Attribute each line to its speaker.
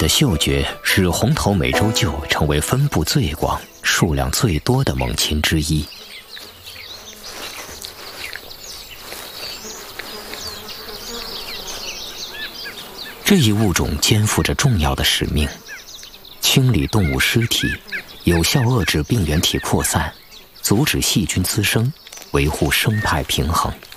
Speaker 1: 的嗅觉使红头美洲鹫成为分布最广、数量最多的猛禽之一。这一物种肩负着重要的使命：清理动物尸体，有效遏制病原体扩散，阻止细菌滋生，维护生态平衡。